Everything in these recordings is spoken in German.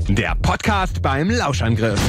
Der Podcast beim Lauschangriff.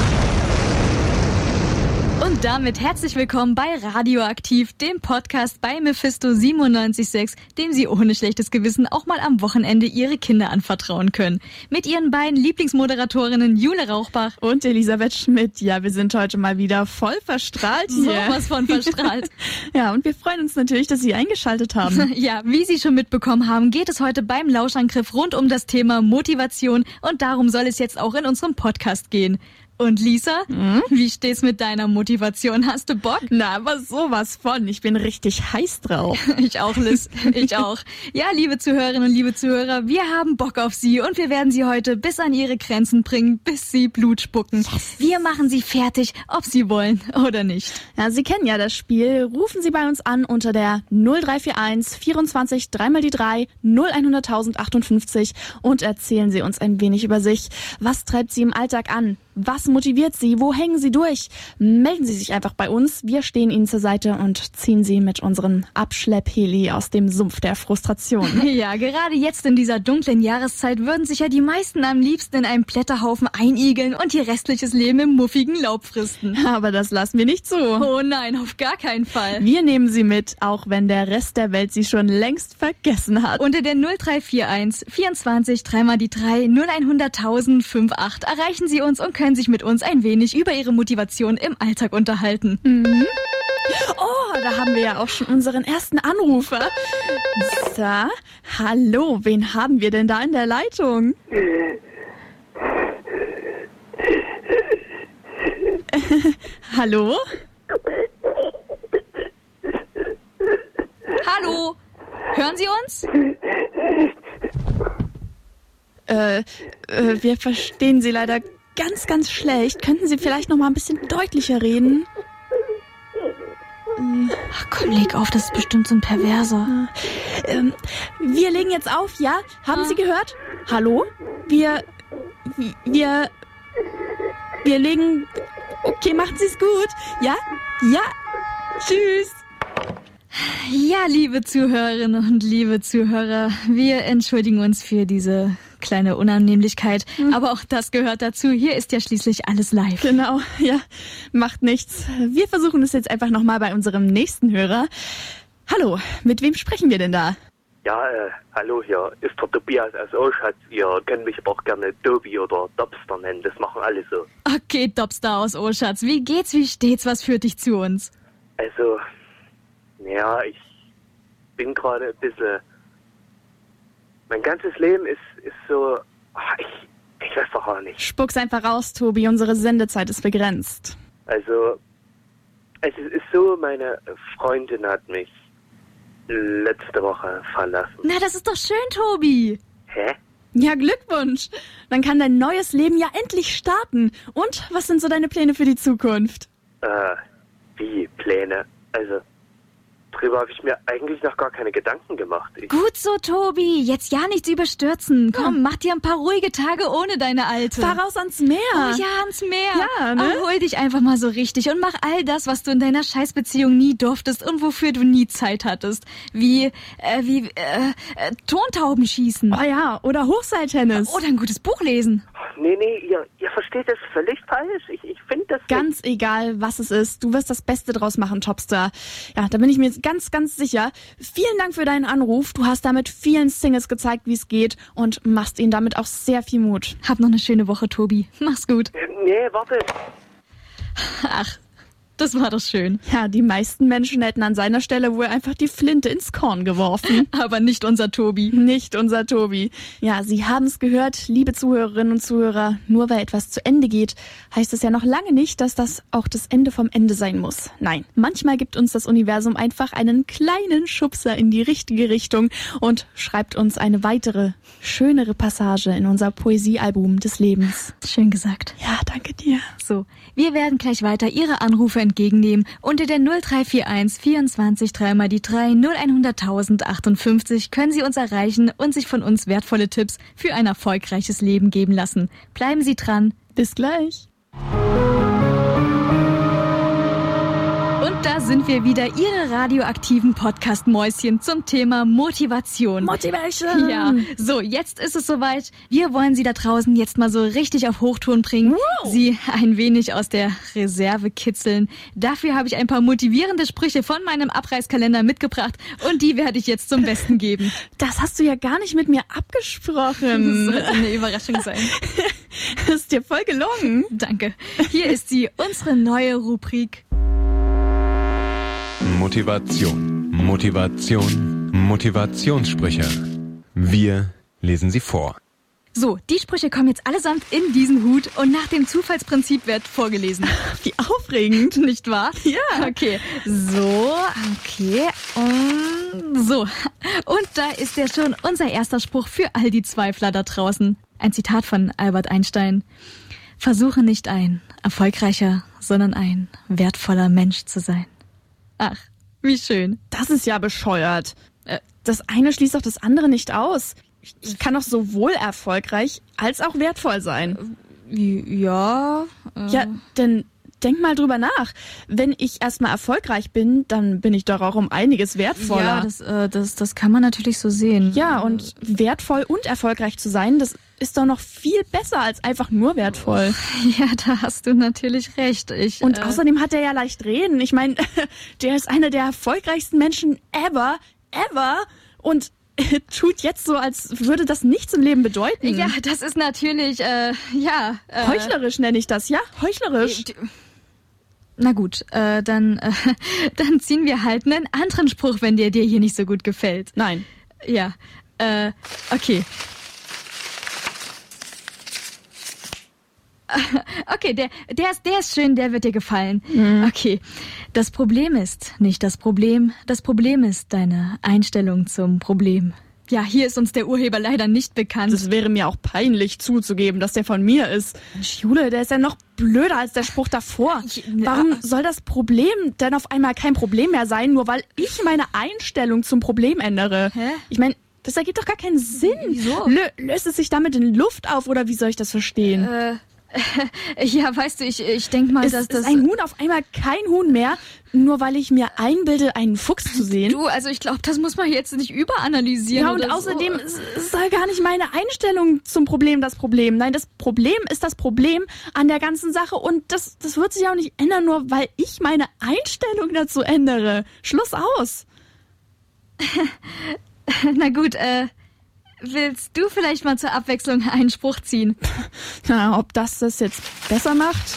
Und damit herzlich willkommen bei Radioaktiv, dem Podcast bei Mephisto 97.6, dem Sie ohne schlechtes Gewissen auch mal am Wochenende Ihre Kinder anvertrauen können. Mit Ihren beiden Lieblingsmoderatorinnen Jule Rauchbach und Elisabeth Schmidt. Ja, wir sind heute mal wieder voll verstrahlt hier. Sowas von verstrahlt. Ja, und wir freuen uns natürlich, dass Sie eingeschaltet haben. Ja, wie Sie schon mitbekommen haben, geht es heute beim Lauschangriff rund um das Thema Motivation und darum soll es jetzt auch in unserem Podcast gehen. Und Lisa, wie steht's mit deiner Motivation? Hast du Bock? Na, aber sowas von. Ich bin richtig heiß drauf. Ich auch, Liz. Ich auch. Ja, liebe Zuhörerinnen und liebe Zuhörer, wir haben Bock auf Sie und wir werden Sie heute bis an Ihre Grenzen bringen, bis Sie Blut spucken. Yes. Wir machen Sie fertig, ob Sie wollen oder nicht. Ja, Sie kennen ja das Spiel. Rufen Sie bei uns an unter der 0341 24 3 mal die 3 0100 58 und erzählen Sie uns ein wenig über sich. Was treibt Sie im Alltag an? Was motiviert Sie? Wo hängen Sie durch? Melden Sie sich einfach bei uns. Wir stehen Ihnen zur Seite und ziehen Sie mit unseren Abschleppheli aus dem Sumpf der Frustration. Ja, gerade jetzt in dieser dunklen Jahreszeit würden sich ja die meisten am liebsten in einem Blätterhaufen einigeln und ihr restliches Leben im muffigen Laub fristen. Aber das lassen wir nicht zu. Oh nein, auf gar keinen Fall. Wir nehmen Sie mit, auch wenn der Rest der Welt Sie schon längst vergessen hat. Unter der 0341 24 3 mal die 3 0100 58 erreichen Sie uns und können sich mit uns ein wenig über Ihre Motivation im Alltag unterhalten. Mhm. Oh, da haben wir ja auch schon unseren ersten Anrufer. So, hallo, wen haben wir denn da in der Leitung? Hallo? Hallo? Hören Sie uns? Wir verstehen Sie leider ganz, ganz schlecht. Könnten Sie vielleicht noch mal ein bisschen deutlicher reden? Ach komm, leg auf, das ist bestimmt so ein Perverser. Wir legen jetzt auf, ja? Haben Sie gehört? Hallo? Wir legen... Okay, machen Sie es gut. Ja? Ja. Tschüss. Ja, liebe Zuhörerinnen und liebe Zuhörer, wir entschuldigen uns für diese kleine Unannehmlichkeit, aber auch das gehört dazu. Hier ist ja schließlich alles live. Genau, ja, macht nichts. Wir versuchen es jetzt einfach nochmal bei unserem nächsten Hörer. Hallo, mit wem sprechen wir denn da? Ja, hallo, hier ist der Tobias aus Oschatz. Ihr könnt mich aber auch gerne Tobi oder Dobster nennen, das machen alle so. Okay, Dobster aus Oschatz, wie geht's, wie steht's, was führt dich zu uns? Also, ja, ich bin gerade ein bisschen... Mein ganzes Leben ist so... Ich weiß doch auch nicht. Spuck's einfach raus, Tobi, unsere Sendezeit ist begrenzt. Also, es ist so, meine Freundin hat mich letzte Woche verlassen. Na, das ist doch schön, Tobi. Hä? Ja, Glückwunsch. Dann kann dein neues Leben ja endlich starten. Und was sind so deine Pläne für die Zukunft? Wie Pläne? Also... Darüber habe ich mir eigentlich noch gar keine Gedanken gemacht. Gut so, Tobi. Jetzt ja nichts überstürzen. Komm, mach dir ein paar ruhige Tage ohne deine Alte. Fahr raus ans Meer. Oh ja, ans Meer. Ja, ne? Erhol dich einfach mal so richtig und mach all das, was du in deiner Scheißbeziehung nie durftest und wofür du nie Zeit hattest. Wie Tontauben schießen. Oh ja, oder Hochseiltennis. Oder ein gutes Buch lesen. Nee, ihr versteht das völlig falsch. Ich finde das... Ganz egal, was es ist. Du wirst das Beste draus machen, Topstar. Ja, da bin ich mir ganz, ganz sicher. Vielen Dank für deinen Anruf. Du hast damit vielen Singles gezeigt, wie es geht und machst ihnen damit auch sehr viel Mut. Hab noch eine schöne Woche, Tobi. Mach's gut. Nee, warte. Ach, das war doch schön. Ja, die meisten Menschen hätten an seiner Stelle wohl einfach die Flinte ins Korn geworfen. Aber nicht unser Tobi. Nicht unser Tobi. Ja, Sie haben es gehört, liebe Zuhörerinnen und Zuhörer. Nur weil etwas zu Ende geht, heißt es ja noch lange nicht, dass das auch das Ende vom Ende sein muss. Nein, manchmal gibt uns das Universum einfach einen kleinen Schubser in die richtige Richtung und schreibt uns eine weitere, schönere Passage in unser Poesiealbum des Lebens. Schön gesagt. Ja, danke dir. So, wir werden gleich weiter Ihre Anrufe entgegennehmen. Unter der 0341 24 3 mal die 3 0100 58 können Sie uns erreichen und sich von uns wertvolle Tipps für ein erfolgreiches Leben geben lassen. Bleiben Sie dran. Bis gleich. Und Da sind wir wieder, Ihre radioaktiven Podcast-Mäuschen zum Thema Motivation. Motivation! Ja, so, jetzt ist es soweit. Wir wollen Sie da draußen jetzt mal so richtig auf Hochtouren bringen. Wow. Sie ein wenig aus der Reserve kitzeln. Dafür habe ich ein paar motivierende Sprüche von meinem Abreißkalender mitgebracht und die werde ich jetzt zum Besten geben. Das hast du ja gar nicht mit mir abgesprochen. Das sollte eine Überraschung sein. Das ist dir voll gelungen. Danke. Hier ist sie, unsere neue Rubrik. Motivationssprüche. Wir lesen sie vor. So, die Sprüche kommen jetzt allesamt in diesen Hut und nach dem Zufallsprinzip wird vorgelesen. Wie aufregend. Nicht wahr? Ja. Okay, so, okay, und so. Und da ist ja schon unser erster Spruch für all die Zweifler da draußen. Ein Zitat von Albert Einstein. Versuche nicht ein erfolgreicher, sondern ein wertvoller Mensch zu sein. Ach, wie schön. Das ist ja bescheuert. Das eine schließt doch das andere nicht aus. Ich kann doch sowohl erfolgreich als auch wertvoll sein. Ja. Ja, denn denk mal drüber nach. Wenn ich erstmal erfolgreich bin, dann bin ich doch auch um einiges wertvoller. Ja, das kann man natürlich so sehen. Ja, und wertvoll und erfolgreich zu sein, das ist doch noch viel besser als einfach nur wertvoll. Ja, da hast du natürlich recht. Und außerdem hat er ja leicht reden. Ich meine, der ist einer der erfolgreichsten Menschen ever. Und tut jetzt so, als würde das nichts im Leben bedeuten. Ja, das ist natürlich, Heuchlerisch nenne ich das, ja? Heuchlerisch. Na gut, dann ziehen wir halt einen anderen Spruch, wenn der dir hier nicht so gut gefällt. Nein. Ja, okay. Okay, der ist schön, der wird dir gefallen. Mhm. Okay, das Problem ist nicht das Problem ist deine Einstellung zum Problem. Ja, hier ist uns der Urheber leider nicht bekannt. Das wäre mir auch peinlich zuzugeben, dass der von mir ist. Mensch, Jule, der ist ja noch blöder als der Spruch davor. Warum soll das Problem denn auf einmal kein Problem mehr sein, nur weil ich meine Einstellung zum Problem ändere? Hä? Ich meine, das ergibt doch gar keinen Sinn. Wieso? Löst es sich damit in Luft auf oder wie soll ich das verstehen? Ja, weißt du, ich denke mal, dass das... Ist ein Huhn auf einmal kein Huhn mehr, nur weil ich mir einbilde, einen Fuchs zu sehen? Du, also ich glaube, das muss man jetzt nicht überanalysieren. Ja, und oder außerdem so. ist da gar nicht meine Einstellung zum Problem das Problem. Nein, das Problem ist das Problem an der ganzen Sache und das wird sich auch nicht ändern, nur weil ich meine Einstellung dazu ändere. Schluss aus. Na gut, willst du vielleicht mal zur Abwechslung einen Spruch ziehen? Na, ob das jetzt besser macht?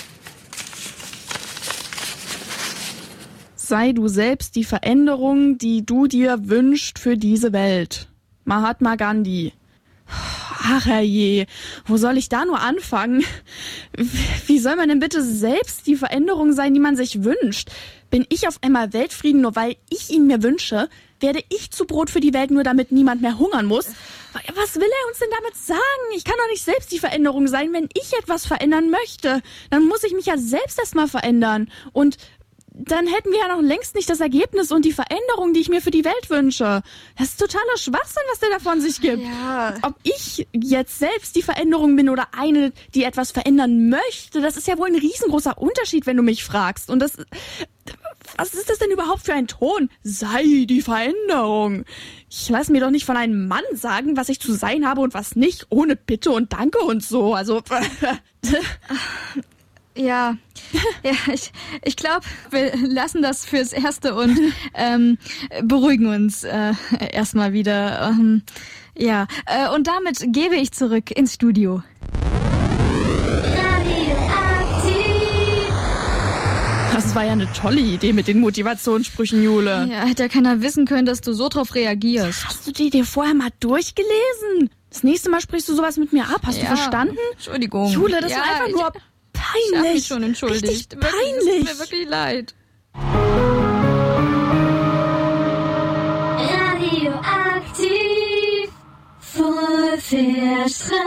Sei du selbst die Veränderung, die du dir wünschst für diese Welt. Mahatma Gandhi. Ach herrje, wo soll ich da nur anfangen? Wie soll man denn bitte selbst die Veränderung sein, die man sich wünscht? Bin ich auf einmal Weltfrieden, nur weil ich ihn mir wünsche? Werde ich zu Brot für die Welt, nur damit niemand mehr hungern muss? Was will er uns denn damit sagen? Ich kann doch nicht selbst die Veränderung sein, wenn ich etwas verändern möchte. Dann muss ich mich ja selbst erstmal verändern. Und dann hätten wir ja noch längst nicht das Ergebnis und die Veränderung, die ich mir für die Welt wünsche. Das ist totaler Schwachsinn, was der da von sich gibt. Ja. Ob ich jetzt selbst die Veränderung bin oder eine, die etwas verändern möchte, das ist ja wohl ein riesengroßer Unterschied, wenn du mich fragst. Und was ist das denn überhaupt für ein Ton? Sei die Veränderung. Ich lasse mir doch nicht von einem Mann sagen, was ich zu sein habe und was nicht, ohne Bitte und Danke und so. Also... Ja, ich glaube, wir lassen das fürs Erste und beruhigen uns erstmal wieder. Und damit gebe ich zurück ins Studio. Das war ja eine tolle Idee mit den Motivationssprüchen, Jule. Ja, hätte ja keiner wissen können, dass du so drauf reagierst. Hast du die dir vorher mal durchgelesen? Das nächste Mal sprichst du sowas mit mir ab. Hast du verstanden? Entschuldigung. Jule, das war einfach nur peinlich. Ich hab mich schon entschuldigt. Richtig peinlich. Es tut mir wirklich leid. Radioaktiv, voll verstrahlt.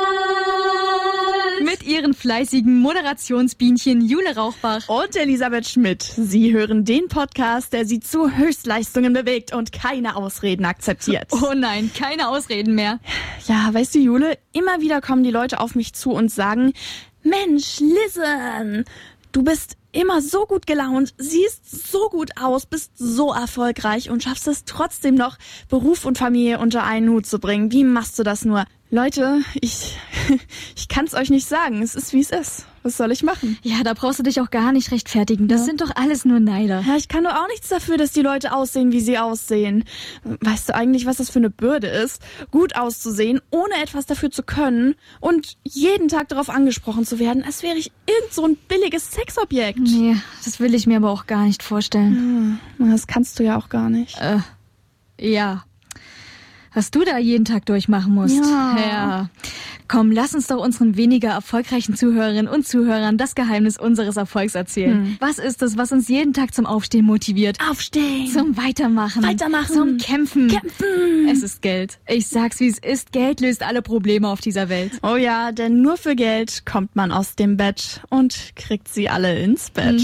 Mit ihren fleißigen Moderationsbienchen Jule Rauchbach Und Elisabeth Schmidt. Sie hören den Podcast, der Sie zu Höchstleistungen bewegt und keine Ausreden akzeptiert. Oh nein, keine Ausreden mehr. Ja, weißt du, Jule, immer wieder kommen die Leute auf mich zu und sagen, Mensch, listen, du bist immer so gut gelaunt, siehst so gut aus, bist so erfolgreich und schaffst es trotzdem noch, Beruf und Familie unter einen Hut zu bringen. Wie machst du das nur? Leute, ich kann's euch nicht sagen. Es ist, wie es ist. Was soll ich machen? Ja, da brauchst du dich auch gar nicht rechtfertigen. Das sind doch alles nur Neider. Ja, ich kann doch auch nichts dafür, dass die Leute aussehen, wie sie aussehen. Weißt du eigentlich, was das für eine Bürde ist? Gut auszusehen, ohne etwas dafür zu können und jeden Tag darauf angesprochen zu werden, als wäre ich irgend so ein billiges Sexobjekt. Nee, das will ich mir aber auch gar nicht vorstellen. Das kannst du ja auch gar nicht. Ja. Was du da jeden Tag durchmachen musst. Ja. Komm, lass uns doch unseren weniger erfolgreichen Zuhörerinnen und Zuhörern das Geheimnis unseres Erfolgs erzählen. Was ist es, was uns jeden Tag zum Aufstehen motiviert? Aufstehen! Zum Weitermachen. Zum Kämpfen. Es ist Geld. Ich sag's, wie es ist. Geld löst alle Probleme auf dieser Welt. Oh ja, denn nur für Geld kommt man aus dem Bett und kriegt sie alle ins Bett.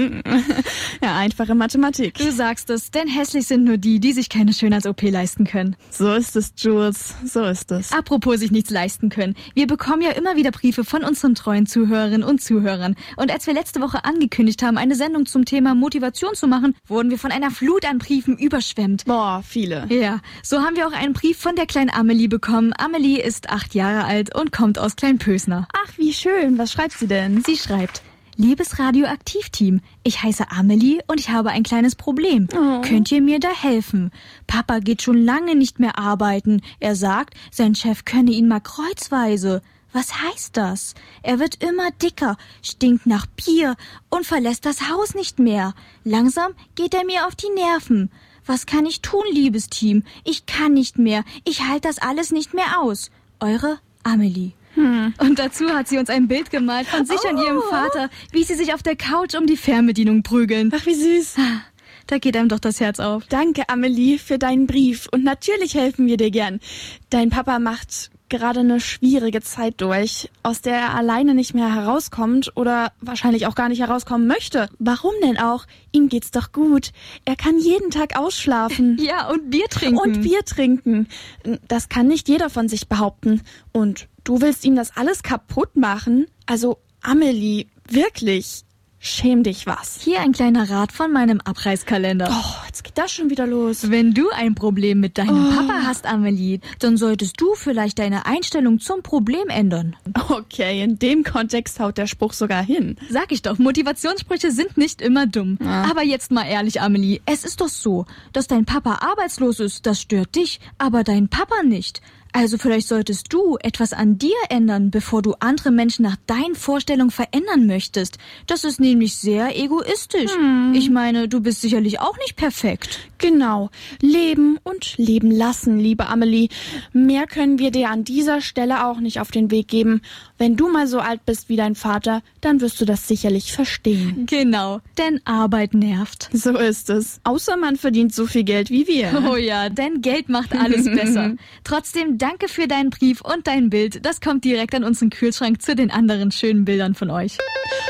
Ja, einfache Mathematik. Du sagst es, denn hässlich sind nur die, die sich keine Schönheits-OP leisten können. So ist es, Jules. So ist es. Apropos sich nichts leisten können. Wir bekommen ja immer wieder Briefe von unseren treuen Zuhörerinnen und Zuhörern. Und als wir letzte Woche angekündigt haben, eine Sendung zum Thema Motivation zu machen, wurden wir von einer Flut an Briefen überschwemmt. Boah, viele. Ja, so haben wir auch einen Brief von der kleinen Amelie bekommen. Amelie ist 8 Jahre alt und kommt aus Kleinpösner. Ach, wie schön. Was schreibt sie denn? Sie schreibt: Liebes Radioaktivteam, ich heiße Amelie und ich habe ein kleines Problem. Könnt ihr mir da helfen? Papa geht schon lange nicht mehr arbeiten. Er sagt, sein Chef könne ihn mal kreuzweise. Was heißt das? Er wird immer dicker, stinkt nach Bier und verlässt das Haus nicht mehr. Langsam geht er mir auf die Nerven. Was kann ich tun, liebes Team? Ich kann nicht mehr. Ich halte das alles nicht mehr aus. Eure Amelie. Und dazu hat sie uns ein Bild gemalt von sich und ihrem Vater, wie sie sich auf der Couch um die Fernbedienung prügeln. Ach, wie süß. Da geht einem doch das Herz auf. Danke, Amelie, für deinen Brief. Und natürlich helfen wir dir gern. Dein Papa macht gerade eine schwierige Zeit durch, aus der er alleine nicht mehr herauskommt oder wahrscheinlich auch gar nicht herauskommen möchte. Warum denn auch? Ihm geht's doch gut. Er kann jeden Tag ausschlafen. Ja, und Bier trinken. Das kann nicht jeder von sich behaupten. Und du willst ihm das alles kaputt machen? Also, Amelie, wirklich, schäm dich was. Hier ein kleiner Rat von meinem Abreißkalender. Oh, jetzt geht das schon wieder los. Wenn du ein Problem mit deinem Papa hast, Amelie, dann solltest du vielleicht deine Einstellung zum Problem ändern. Okay, in dem Kontext haut der Spruch sogar hin. Sag ich doch, Motivationssprüche sind nicht immer dumm. Aber jetzt mal ehrlich, Amelie, es ist doch so, dass dein Papa arbeitslos ist, das stört dich, aber dein Papa nicht. Also vielleicht solltest du etwas an dir ändern, bevor du andere Menschen nach deinen Vorstellungen verändern möchtest. Das ist nämlich sehr egoistisch. Ich meine, du bist sicherlich auch nicht perfekt. Genau. Leben und leben lassen, liebe Amelie. Mehr können wir dir an dieser Stelle auch nicht auf den Weg geben. Wenn du mal so alt bist wie dein Vater, dann wirst du das sicherlich verstehen. Genau, denn Arbeit nervt. So ist es. Außer man verdient so viel Geld wie wir. Oh ja, denn Geld macht alles besser. Trotzdem danke für deinen Brief und dein Bild. Das kommt direkt an unseren Kühlschrank zu den anderen schönen Bildern von euch.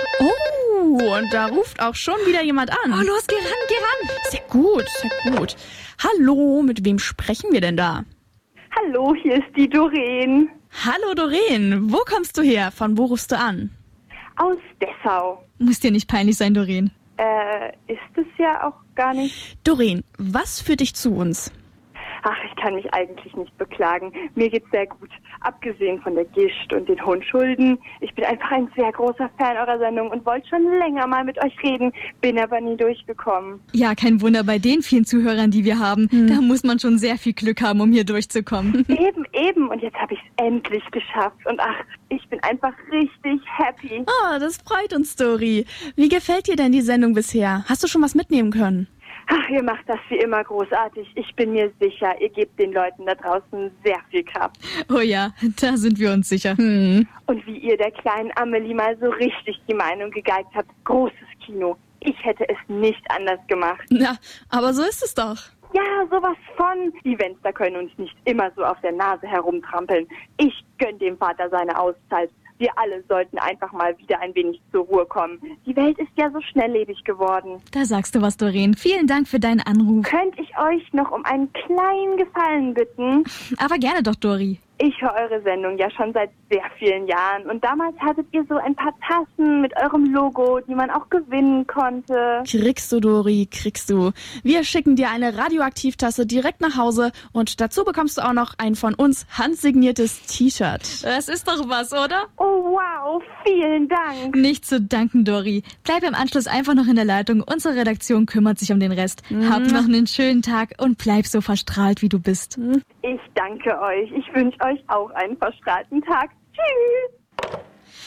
Oh, und da ruft auch schon wieder jemand an. Oh, los, geh ran. Sehr gut, sehr gut. Hallo, mit wem sprechen wir denn da? Hallo, hier ist die Doreen. Hallo Doreen, wo kommst du her? Von wo rufst du an? Aus Dessau. Muss dir nicht peinlich sein, Doreen. Ist es ja auch gar nicht. Doreen, was führt dich zu uns? Ach, ich kann mich eigentlich nicht beklagen. Mir geht's sehr gut. Abgesehen von der Gischt und den hohen Schulden. Ich bin einfach ein sehr großer Fan eurer Sendung und wollte schon länger mal mit euch reden, bin aber nie durchgekommen. Ja, kein Wunder bei den vielen Zuhörern, die wir haben. Da muss man schon sehr viel Glück haben, um hier durchzukommen. Eben. Und jetzt habe ich es endlich geschafft. Und ach, ich bin einfach richtig happy. Oh, das freut uns, Dori. Wie gefällt dir denn die Sendung bisher? Hast du schon was mitnehmen können? Ach, ihr macht das wie immer großartig. Ich bin mir sicher, ihr gebt den Leuten da draußen sehr viel Kraft. Oh ja, da sind wir uns sicher. Und wie ihr der kleinen Amelie mal so richtig die Meinung gegeigt habt, großes Kino. Ich hätte es nicht anders gemacht. Na, aber so ist es doch. Ja, sowas von. Die Wenster können uns nicht immer so auf der Nase herumtrampeln. Ich gönn dem Vater seine Auszeit. Wir alle sollten einfach mal wieder ein wenig zur Ruhe kommen. Die Welt ist ja so schnelllebig geworden. Da sagst du was, Doreen. Vielen Dank für deinen Anruf. Könnte ich euch noch um einen kleinen Gefallen bitten? Aber gerne doch, Dori. Ich höre eure Sendung ja schon seit sehr vielen Jahren und damals hattet ihr so ein paar Tassen mit eurem Logo, die man auch gewinnen konnte. Kriegst du, Dori, kriegst du. Wir schicken dir eine Radioaktivtasse direkt nach Hause und dazu bekommst du auch noch ein von uns handsigniertes T-Shirt. Das ist doch was, oder? Oh wow, vielen Dank. Nicht zu danken, Dori. Bleib im Anschluss einfach noch in der Leitung. Unsere Redaktion kümmert sich um den Rest. Hab noch einen schönen Tag und bleib so verstrahlt, wie du bist. Ich danke euch. Ich wünsche euch auch einen verstrahlten Tag. Tschüss.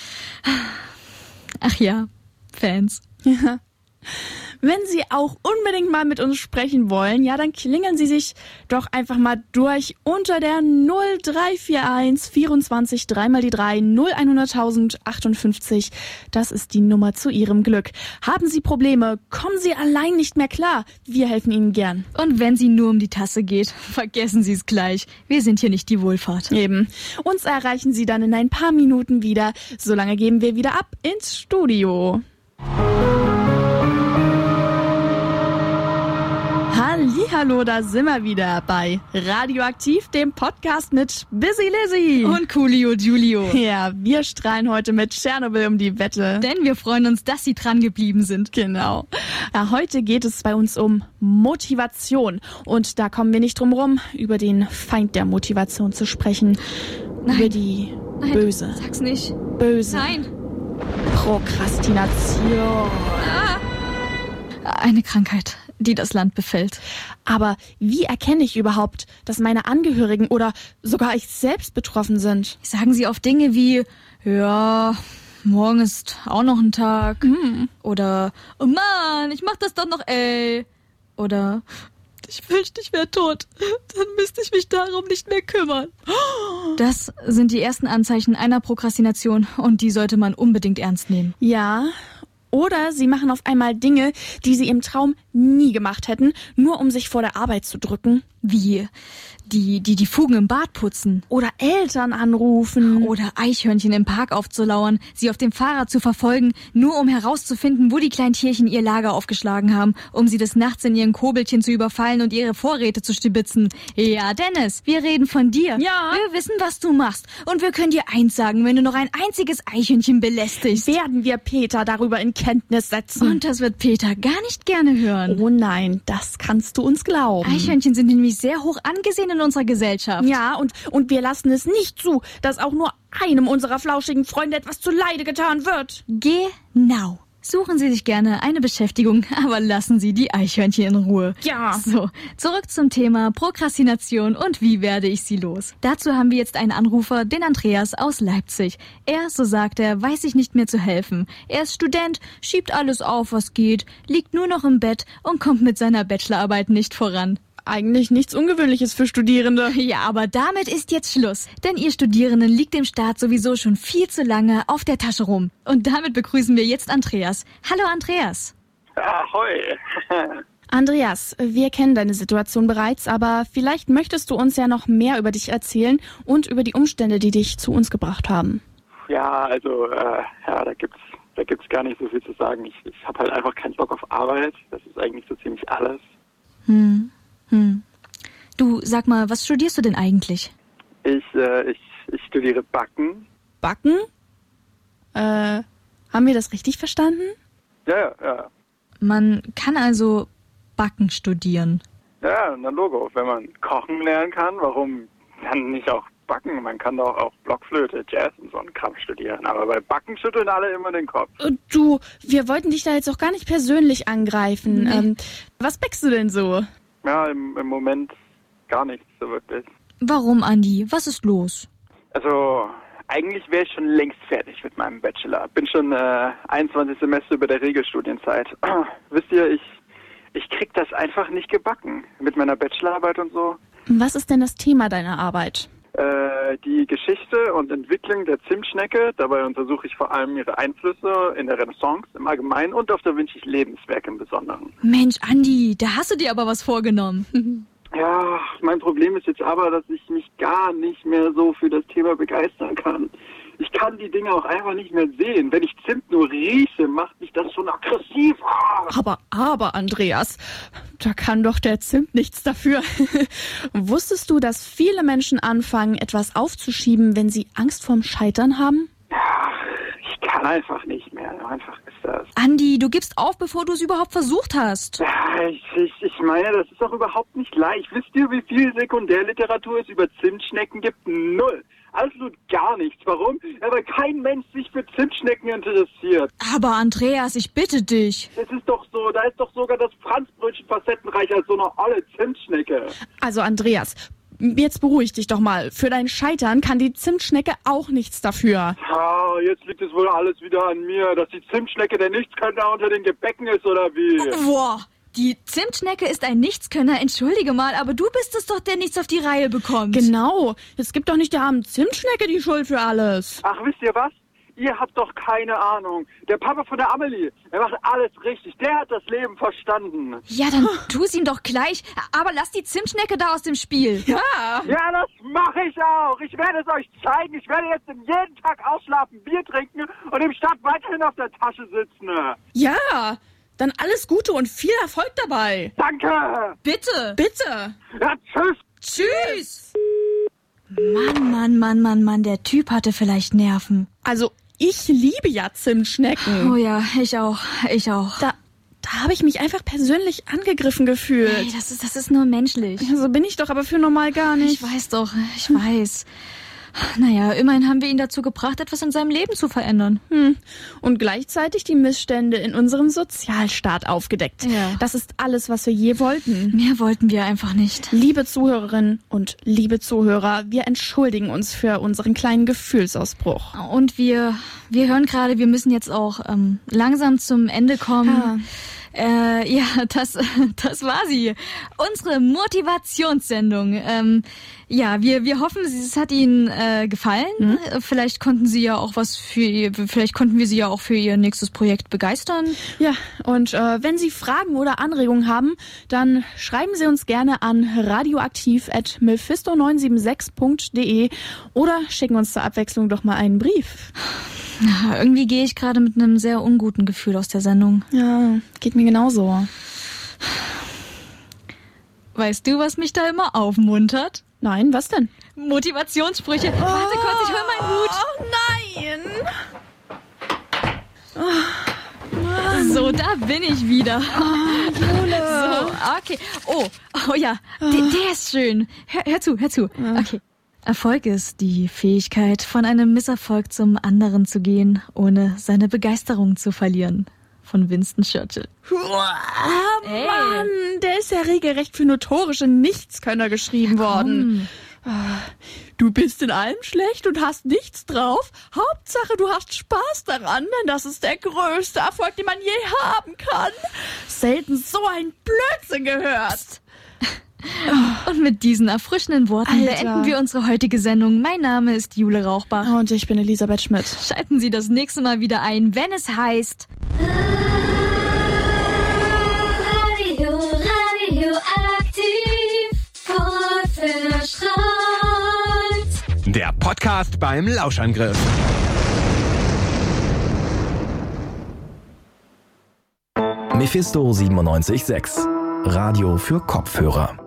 Ach ja, Fans. Ja. Wenn Sie auch unbedingt mal mit uns sprechen wollen, ja, dann klingeln Sie sich doch einfach mal durch unter der 0341 24 3 mal die 3 0100058. Das ist die Nummer zu Ihrem Glück. Haben Sie Probleme? Kommen Sie allein nicht mehr klar? Wir helfen Ihnen gern. Und wenn sie nur um die Tasse geht, vergessen Sie es gleich. Wir sind hier nicht die Wohlfahrt. Eben. Uns erreichen Sie dann in ein paar Minuten wieder. Solange geben wir wieder ab ins Studio. Hallihallo, da sind wir wieder bei Radioaktiv, dem Podcast mit Busy Lizzy. Und Coolio Giulio. Ja, wir strahlen heute mit Tschernobyl um die Wette. Denn wir freuen uns, dass Sie dran geblieben sind. Genau. Ja, heute geht es bei uns um Motivation. Und da kommen wir nicht drum rum, über den Feind der Motivation zu sprechen. Nein. Über die böse, Sag's nicht. böse Nein. Prokrastination. Eine Krankheit, die das Land befällt. Aber wie erkenne ich überhaupt, dass meine Angehörigen oder sogar ich selbst betroffen sind? Sagen Sie oft Dinge wie, ja, morgen ist auch noch ein Tag. Oder, oh Mann, ich mach das doch noch, ey. Oder, ich wünschte, ich wäre tot. Dann müsste ich mich darum nicht mehr kümmern. Das sind die ersten Anzeichen einer Prokrastination und die sollte man unbedingt ernst nehmen. Ja. Oder sie machen auf einmal Dinge, die sie im Traum nie gemacht hätten, nur um sich vor der Arbeit zu drücken. Wie die Fugen im Bad putzen. Oder Eltern anrufen. Oder Eichhörnchen im Park aufzulauern, sie auf dem Fahrrad zu verfolgen, nur um herauszufinden, wo die kleinen Tierchen ihr Lager aufgeschlagen haben, um sie des Nachts in ihren Kobelchen zu überfallen und ihre Vorräte zu stibitzen. Ja, Dennis, wir reden von dir. Ja. Wir wissen, was du machst. Und wir können dir eins sagen, wenn du noch ein einziges Eichhörnchen belästigst. Werden wir Peter darüber in Kenntnis setzen. Und das wird Peter gar nicht gerne hören. Oh nein, das kannst du uns glauben. Eichhörnchen sind nämlich sehr hoch angesehen in unserer Gesellschaft. Ja, und wir lassen es nicht zu, dass auch nur einem unserer flauschigen Freunde etwas zuleide getan wird. Genau. Suchen Sie sich gerne eine Beschäftigung, aber lassen Sie die Eichhörnchen in Ruhe. Ja. So, zurück zum Thema Prokrastination und wie werde ich sie los. Dazu haben wir jetzt einen Anrufer, den Andreas aus Leipzig. Er, so sagt er, weiß sich nicht mehr zu helfen. Er ist Student, schiebt alles auf, was geht, liegt nur noch im Bett und kommt mit seiner Bachelorarbeit nicht voran. Eigentlich nichts Ungewöhnliches für Studierende. Ja, aber damit ist jetzt Schluss. Denn ihr Studierenden liegt dem Staat sowieso schon viel zu lange auf der Tasche rum. Und damit begrüßen wir jetzt Andreas. Hallo Andreas. Ahoi. Andreas, wir kennen deine Situation bereits, aber vielleicht möchtest du uns ja noch mehr über dich erzählen und über die Umstände, die dich zu uns gebracht haben. Ja, also, da gibt's gar nicht so viel zu sagen. Ich habe halt einfach keinen Bock auf Arbeit. Das ist eigentlich so ziemlich alles. Du, sag mal, was studierst du denn eigentlich? Ich studiere Backen. Backen? Haben wir das richtig verstanden? Ja. Man kann also Backen studieren. Ja, na Logo. Wenn man kochen lernen kann, warum dann nicht auch backen? Man kann doch auch Blockflöte, Jazz und so einen Kram studieren. Aber bei Backen schütteln alle immer den Kopf. Du, wir wollten dich da jetzt auch gar nicht persönlich angreifen. Nee. Was backst du denn so? Ja, im Moment gar nichts so wirklich. Warum, Andi? Was ist los? Also, eigentlich wäre ich schon längst fertig mit meinem Bachelor. Bin schon 21 Semester über der Regelstudienzeit. Wisst ihr, ich krieg das einfach nicht gebacken mit meiner Bachelorarbeit und so. Was ist denn das Thema deiner Arbeit? Die Geschichte und Entwicklung der Zimtschnecke. Dabei untersuche ich vor allem ihre Einflüsse in der Renaissance im Allgemeinen und auf Da Vinci's Lebenswerk im Besonderen. Mensch, Andi, da hast du dir aber was vorgenommen. Ja, mein Problem ist jetzt aber, dass ich mich gar nicht mehr so für das Thema begeistern kann. Ich kann die Dinge auch einfach nicht mehr sehen. Wenn ich Zimt nur rieche, macht mich das schon aggressiv. Aber, Andreas, da kann doch der Zimt nichts dafür. Wusstest du, dass viele Menschen anfangen, etwas aufzuschieben, wenn sie Angst vorm Scheitern haben? Ich kann einfach nicht mehr. Einfach ist das. Andi, du gibst auf, bevor du es überhaupt versucht hast. Ja, ich meine, das ist doch überhaupt nicht leicht. Wisst ihr, wie viel Sekundärliteratur es über Zimtschnecken gibt? 0. Absolut gar nichts. Warum? Ja, weil kein Mensch sich für Zimtschnecken interessiert. Aber Andreas, ich bitte dich. Es ist doch so, da ist doch sogar das Franzbrötchen facettenreicher als so eine olle Zimtschnecke. Also Andreas, jetzt beruhig dich doch mal. Für dein Scheitern kann die Zimtschnecke auch nichts dafür. Ah, jetzt liegt es wohl alles wieder an mir, dass die Zimtschnecke der Nichtskönner unter den Gebäcken ist, oder wie? Boah, die Zimtschnecke ist ein Nichtskönner, entschuldige mal, aber du bist es doch, der nichts auf die Reihe bekommt. Genau, es gibt doch nicht der armen Zimtschnecke die Schuld für alles. Ach, wisst ihr was? Ihr habt doch keine Ahnung. Der Papa von der Amelie, er macht alles richtig. Der hat das Leben verstanden. Ja, dann tu's ihm doch gleich. Aber lass die Zimtschnecke da aus dem Spiel. Ja, das mache ich auch. Ich werde es euch zeigen. Ich werde jetzt jeden Tag ausschlafen, Bier trinken und im Start weiterhin auf der Tasche sitzen. Ja, dann alles Gute und viel Erfolg dabei. Danke. Bitte. Bitte. Ja, tschüss. Tschüss. Mann, der Typ hatte vielleicht Nerven. Also, ich liebe ja Zimtschnecken. Oh ja, ich auch. Da habe ich mich einfach persönlich angegriffen gefühlt. Hey, das ist nur menschlich. So bin ich doch aber für normal gar nicht. Ich weiß. Naja, immerhin haben wir ihn dazu gebracht, etwas in seinem Leben zu verändern. Und gleichzeitig die Missstände in unserem Sozialstaat aufgedeckt. Ja. Das ist alles, was wir je wollten. Mehr wollten wir einfach nicht. Liebe Zuhörerinnen und liebe Zuhörer, wir entschuldigen uns für unseren kleinen Gefühlsausbruch. Und wir hören gerade, wir müssen jetzt auch langsam zum Ende kommen. Das war sie. Unsere Motivationssendung. Wir hoffen, es hat Ihnen gefallen. Vielleicht konnten wir sie ja auch für Ihr nächstes Projekt begeistern. Ja, und wenn Sie Fragen oder Anregungen haben, dann schreiben Sie uns gerne an radioaktiv@mephisto976.de oder schicken uns zur Abwechslung doch mal einen Brief. Ja, irgendwie gehe ich gerade mit einem sehr unguten Gefühl aus der Sendung. Ja, geht mir genauso. Weißt du, was mich da immer aufmuntert? Nein, was denn? Motivationssprüche. Warte kurz, ich hol meinen Hut. Oh nein! So, da bin ich wieder. Jule. So, okay. Oh ja, der ist schön. Hör zu. Okay. Erfolg ist die Fähigkeit, von einem Misserfolg zum anderen zu gehen, ohne seine Begeisterung zu verlieren. Von Winston Churchill. Mann, der ist ja regelrecht für notorische Nichtskönner geschrieben worden. Du bist in allem schlecht und hast nichts drauf. Hauptsache, du hast Spaß daran, denn das ist der größte Erfolg, den man je haben kann. Selten so ein Blödsinn gehört. Und mit diesen erfrischenden Worten Alter. beenden wir unsere heutige Sendung. Mein Name ist Jule Rauchbach. Und ich bin Elisabeth Schmidt. Schalten Sie das nächste Mal wieder ein, wenn es heißt... Radioaktiv, voll verstrahlt. Der Podcast beim Lauschangriff. Mephisto 97.6. Radio für Kopfhörer.